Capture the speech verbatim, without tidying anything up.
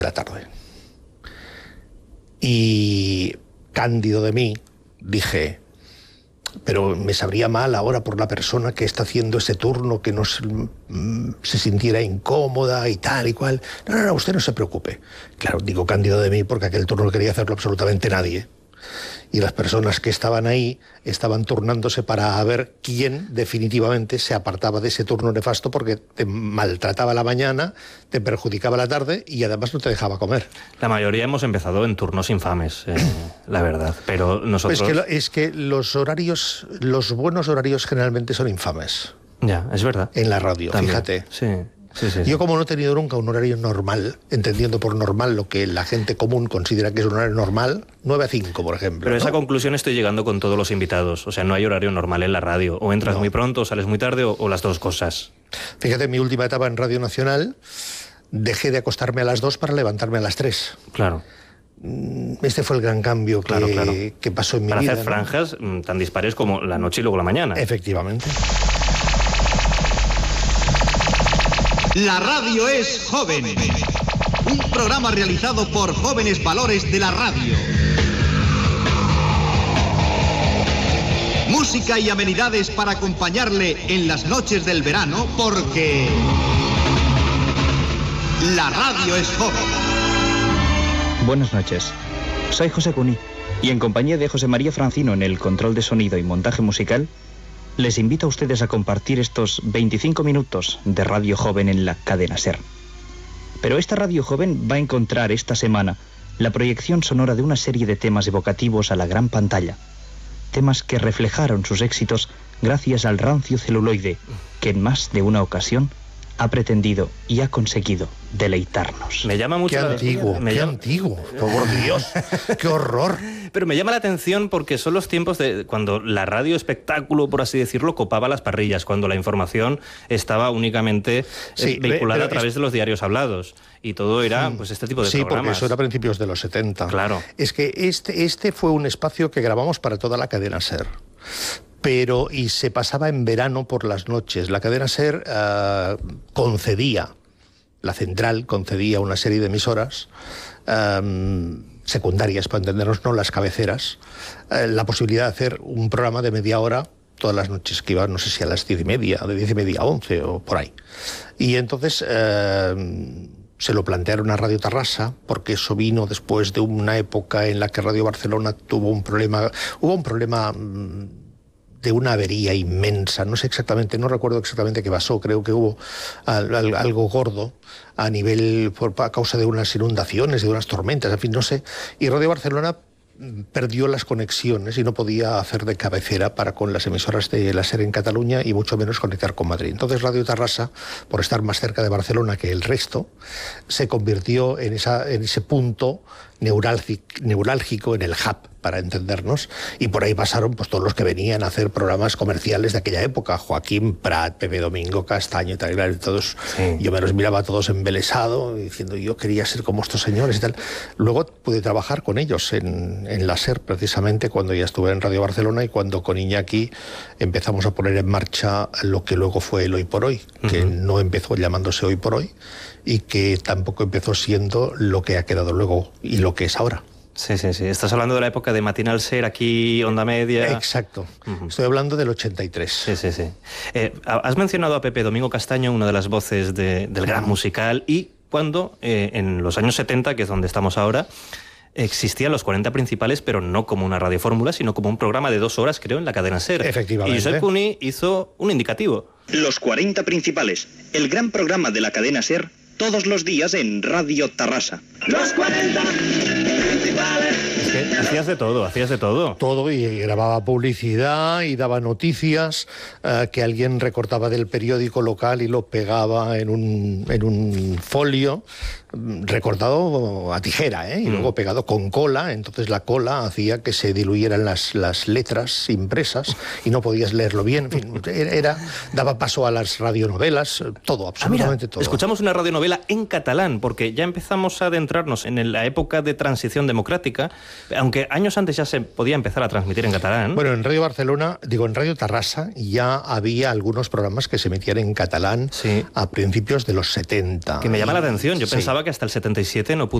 la tarde. Y cándido de mí, dije, pero me sabría mal ahora por la persona que está haciendo ese turno, que no se, se sintiera incómoda y tal y cual. No, no, no, usted no se preocupe. Claro, digo cándido de mí porque aquel turno no quería hacerlo absolutamente nadie. Y las personas que estaban ahí estaban turnándose para ver quién definitivamente se apartaba de ese turno nefasto, porque te maltrataba la mañana, te perjudicaba la tarde y además no te dejaba comer. La mayoría hemos empezado en turnos infames, eh, la verdad, pero nosotros... Pues que lo, es que los horarios, los buenos horarios generalmente son infames. Ya, es verdad. En la radio, también. Fíjate. Sí. Sí, sí, Yo sí. como no he tenido nunca un horario normal, entendiendo por normal lo que la gente común considera que es un horario normal, nueve a cinco, por ejemplo. Pero ¿no? esa conclusión estoy llegando con todos los invitados. O sea, no hay horario normal en la radio. O entras no. muy pronto, o sales muy tarde, o, o las dos cosas. Fíjate, en mi última etapa en Radio Nacional, dejé de acostarme a las dos para levantarme a las tres. Claro. Este fue el gran cambio que, claro, claro. que pasó en mi para vida. Para hacer ¿no? franjas tan dispares como la noche y luego la mañana. Efectivamente. La radio es joven. Un programa realizado por jóvenes valores de la radio. Música y amenidades para acompañarle en las noches del verano, porque la radio es joven. Buenas noches. Soy José Cuní y en compañía de José María Francino en el control de sonido y montaje musical, les invito a ustedes a compartir estos veinticinco minutos de Radio Joven en la cadena SER. Pero esta Radio Joven va a encontrar esta semana la proyección sonora de una serie de temas evocativos a la gran pantalla. Temas que reflejaron sus éxitos gracias al rancio celuloide, que en más de una ocasión ha pretendido y ha conseguido deleitarnos. Me llama mucho qué la... antiguo, me qué llama... antiguo, por Dios, qué horror. Pero me llama la atención porque son los tiempos de cuando la radio espectáculo, por así decirlo, copaba las parrillas, cuando la información estaba únicamente sí, vehiculada a través es... de los diarios hablados. Y todo era pues este tipo de sí, programas. Sí, porque eso era a principios de los setenta. Claro. Es que este, este fue un espacio que grabamos para toda la cadena SER. Pero, y se pasaba en verano por las noches. La cadena SER uh, concedía, la central concedía una serie de emisoras um, secundarias, para entendernos, no las cabeceras, uh, la posibilidad de hacer un programa de media hora todas las noches, que iba, no sé si a las diez y media, de diez y media a once o por ahí. Y entonces uh, se lo plantearon a Radio Tarrasa, porque eso vino después de una época en la que Radio Barcelona tuvo un problema, hubo un problema... Um, de una avería inmensa, no sé exactamente, no recuerdo exactamente qué pasó, creo que hubo al, al, algo gordo a nivel, por, a causa de unas inundaciones, de unas tormentas, en fin, no sé, y Radio Barcelona perdió las conexiones y no podía hacer de cabecera para con las emisoras de la SER en Cataluña y mucho menos conectar con Madrid. Entonces Radio Tarrasa, por estar más cerca de Barcelona que el resto, se convirtió en, esa, en ese punto neurálgico, en el hub, para entendernos, y por ahí pasaron pues todos los que venían a hacer programas comerciales de aquella época, Joaquín Prat, Pepe Domingo, Castaño y tal, y todos, sí. Yo me los miraba a todos embelesado, diciendo yo quería ser como estos señores y tal. Luego pude trabajar con ellos en, en la SER, precisamente cuando ya estuve en Radio Barcelona y cuando con Iñaki empezamos a poner en marcha lo que luego fue el Hoy por Hoy, uh-huh. que no empezó llamándose Hoy por Hoy y que tampoco empezó siendo lo que ha quedado luego y lo que es ahora. Sí, sí, sí. Estás hablando de la época de Matinal SER, aquí, Onda Media... Exacto. Uh-huh. Estoy hablando del ochenta y tres. Sí, sí, sí. Eh, has mencionado a Pepe Domingo Castaño, una de las voces de, del gran musical, y cuando, eh, en los años setenta, que es donde estamos ahora, existían los cuarenta principales, pero no como una radiofórmula, sino como un programa de dos horas, creo, en la cadena SER. Efectivamente. Y Josep Cuní hizo un indicativo. Los cuarenta principales, el gran programa de la cadena SER, todos los días en Radio Tarrasa. Los cuarenta principales. Es que hacías de todo, hacías de todo. Todo, y grababa publicidad y daba noticias uh, que alguien recortaba del periódico local y lo pegaba en un, en un folio, recortado a tijera, ¿eh? Y mm. luego pegado con cola. Entonces la cola hacía que se diluyeran las, las letras impresas y no podías leerlo bien. En fin, era, era, daba paso a las radionovelas, todo, absolutamente ah, mira, todo. Escuchamos una radionovela en catalán, porque ya empezamos a adentrarnos en la época de transición democrática Aunque años antes ya se podía empezar a transmitir en catalán. Bueno, en Radio Barcelona, digo, en Radio Tarrasa ya había algunos programas que se emitían en catalán sí. a principios de los setenta. Que me llama la atención. Yo sí. pensaba que hasta el setenta y siete no pudo